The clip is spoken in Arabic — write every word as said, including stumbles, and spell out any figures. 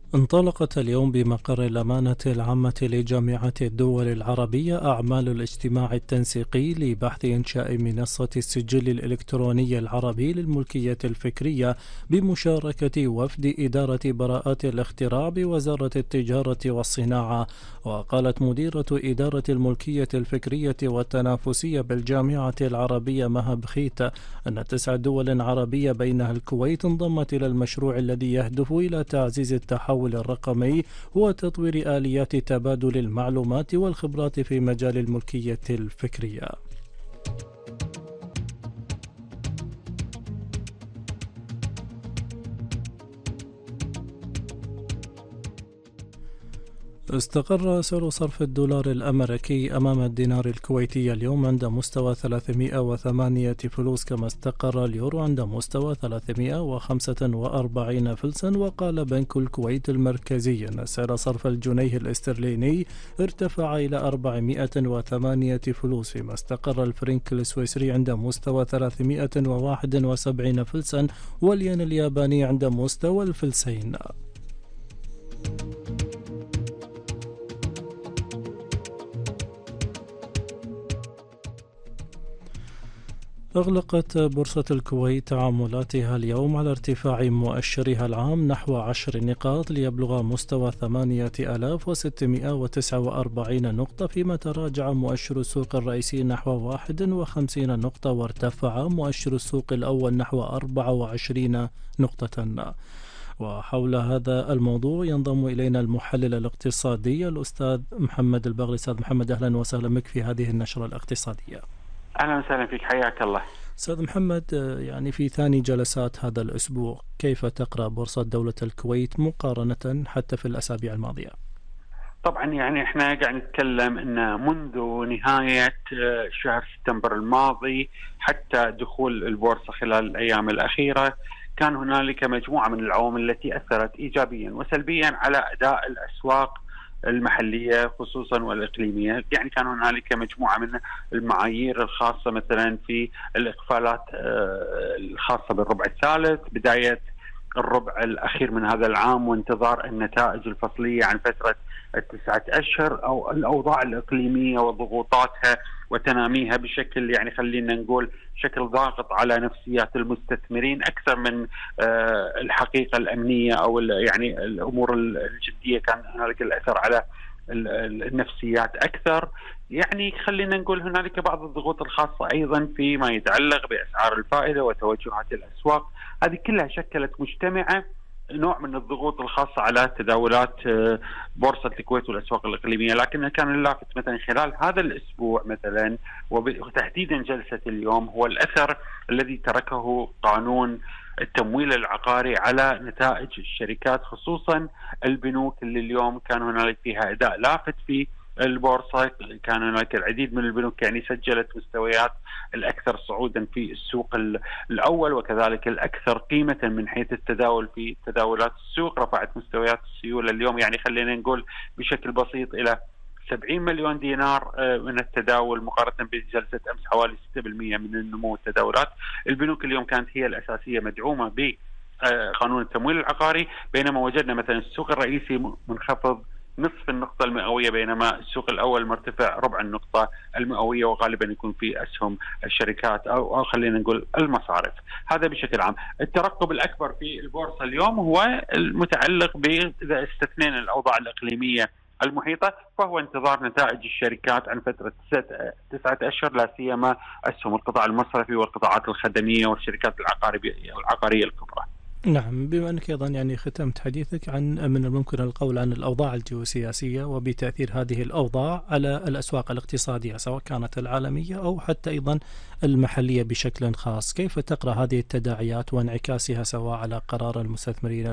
انطلقت اليوم بمقر الأمانة العامة لجامعة الدول العربية أعمال الاجتماع التنسيقي لبحث إنشاء منصة السجل الإلكتروني العربي للملكية الفكرية بمشاركة وفد إدارة براءات الاختراع بوزارة التجارة والصناعة. وقالت مديرة إدارة الملكية الفكرية والتنافسية بالجامعة العربية مها بخيت أن تسع دول عربية بينها الكويت انضمت إلى المشروع الذي يهدف إلى تعزيز التحول الرقمي وتطوير آليات تبادل المعلومات والخبرات في مجال الملكية الفكرية. استقر سعر صرف الدولار الأمريكي أمام الدينار الكويتي اليوم عند مستوى ثلاثمائة وثمانية فلوس، كما استقر اليورو عند مستوى ثلاثمائة وخمسة وأربعين فلسا. وقال بنك الكويت المركزي أن سعر صرف الجنيه الاسترليني ارتفع إلى أربعمائة وثمانية فلوس، فيما استقر الفرنك السويسري عند مستوى ثلاثمائة وواحد وسبعين فلسا، والين الياباني عند مستوى الفلسين. أغلقت بورصة الكويت تعاملاتها اليوم على ارتفاع مؤشرها العام نحو عشر نقاط ليبلغ مستوى ثمانية آلاف وستمائة وتسعة وأربعين نقطة، فيما تراجع مؤشر السوق الرئيسي نحو واحد وخمسين نقطة، وارتفع مؤشر السوق الأول نحو أربعة وعشرين نقطة. وحول هذا الموضوع ينضم إلينا المحلل الاقتصادي الأستاذ محمد البغري. أستاذ محمد، أهلا وسهلا بك في هذه النشرة الاقتصادية. أهلا وسهلا فيك، حياك الله. أستاذ محمد، يعني في ثاني جلسات هذا الأسبوع كيف تقرأ بورصة دولة الكويت مقارنة حتى في الأسابيع الماضية؟ طبعا يعني احنا قاعد نتكلم ان منذ نهاية شهر سبتمبر الماضي حتى دخول البورصة خلال الأيام الأخيرة كان هنالك مجموعة من العوامل التي أثرت إيجابيا وسلبيا على أداء الأسواق المحلية خصوصا والإقليمية. يعني كان هنالك مجموعة من المعايير الخاصة مثلا في الإقفالات الخاصة بالربع الثالث، بداية الربع الأخير من هذا العام، وانتظار النتائج الفصلية عن فترة التسعة أشهر، أو الأوضاع الإقليمية وضغوطاتها وتناميها بشكل يعني خلينا نقول شكل ضاغط على نفسيات المستثمرين أكثر من الحقيقة الأمنية أو يعني الأمور الجدية. كان هنالك الأثر على النفسيات أكثر. يعني خلينا نقول هنالك بعض الضغوط الخاصة أيضا فيما يتعلق بأسعار الفائدة وتوجهات الأسواق، هذه كلها شكلت مجتمعة نوع من الضغوط الخاصة على تداولات بورصة الكويت والأسواق الإقليمية. لكن كان اللافت مثلا خلال هذا الأسبوع مثلا وتحديدا جلسة اليوم هو الأثر الذي تركه قانون التمويل العقاري على نتائج الشركات، خصوصا البنوك اللي اليوم كان هنالك فيها أداء لافت في البورصة. كان هناك العديد من البنوك يعني سجلت مستويات الأكثر صعودا في السوق الأول، وكذلك الأكثر قيمة من حيث التداول في تداولات السوق. رفعت مستويات السيولة اليوم يعني خلينا نقول بشكل بسيط إلى سبعين مليون دينار من التداول، مقارنة بجلسة أمس حوالي ستة بالمئة من النمو التداولات. البنوك اليوم كانت هي الأساسية مدعومة بقانون التمويل العقاري، بينما وجدنا مثلا السوق الرئيسي منخفض نصف النقطة المئوية، بينما السوق الأول مرتفع ربع النقطة المئوية، وغالبا يكون في أسهم الشركات أو, أو خلينا نقول المصارف. هذا بشكل عام. الترقب الأكبر في البورصة اليوم هو المتعلق بإذا استثنينا الأوضاع الإقليمية المحيطة، فهو انتظار نتائج الشركات عن فترة تسعة أشهر، لا سيما أسهم القطاع المصرفي والقطاعات الخدمية والشركات العقارية الكبرى. نعم، بما أنك أيضا يعني ختمت حديثك عن من الممكن القول عن الأوضاع الجيوسياسية وبتأثير هذه الأوضاع على الأسواق الاقتصادية سواء كانت العالمية أو حتى أيضا المحلية بشكل خاص، كيف تقرأ هذه التداعيات وانعكاسها سواء على قرار المستثمرين